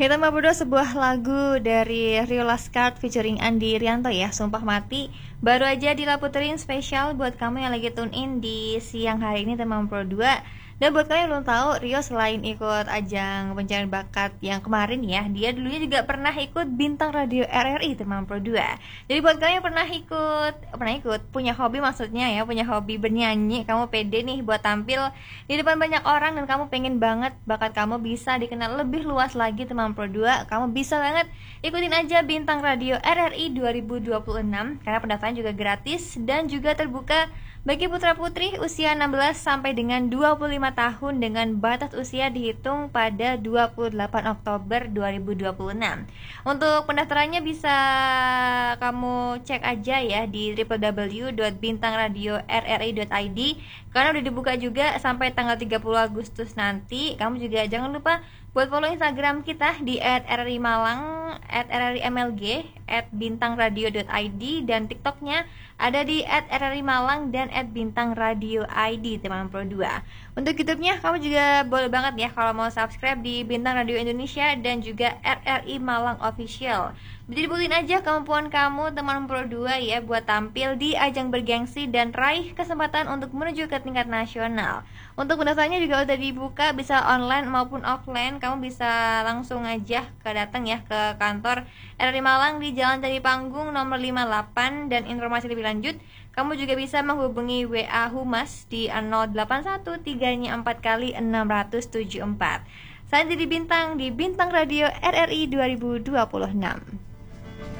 Kita mau berdua sebuah lagu dari Rio Laskart featuring Andi Irianto ya, Sumpah Mati. Baru aja dilaputerin spesial buat kamu yang lagi tune in di siang hari ini teman Pro 2. Dan buat kalian yang belum tahu, Rio selain ikut ajang pencarian bakat yang kemarin ya, dia dulunya juga pernah ikut Bintang Radio RRI teman Pro 2. Jadi buat kalian yang pernah ikut, punya hobi maksudnya ya, punya hobi bernyanyi, kamu pede nih buat tampil di depan banyak orang dan kamu pengen banget bakat kamu bisa dikenal lebih luas lagi teman Pro 2, kamu bisa banget ikutin aja Bintang Radio RRI 2026 karena pendaftaran juga gratis dan juga terbuka bagi putra-putri usia 16 sampai dengan 25 tahun dengan batas usia dihitung pada 28 Oktober 2026. Untuk pendaftarannya bisa kamu cek aja ya di www.bintangradiorri.id karena udah dibuka juga sampai tanggal 30 Agustus nanti. Kamu juga jangan lupa buat follow Instagram kita di @rrimalang, @rrimlg, @bintangradio.id dan TikToknya ada di @rrimalang dan @bintangradioid teman Pro 2. Untuk YouTube-nya kamu juga boleh banget ya kalau mau subscribe di Bintang Radio Indonesia dan juga RRI Malang Official. Jadi buktiin aja kemampuan kamu teman Pro 2 ya buat tampil di ajang bergengsi dan raih kesempatan untuk menuju ke tingkat nasional. Untuk pendaftarannya juga udah dibuka, bisa online maupun offline. Kamu bisa langsung aja datang ya ke kantor RRI Malang di Jalan Candi Panggung nomor 58 dan informasi lebih lanjut kamu juga bisa menghubungi WA Humas di 081 3 4 kali 674. Saya jadi Bintang di Bintang Radio RRI 2026.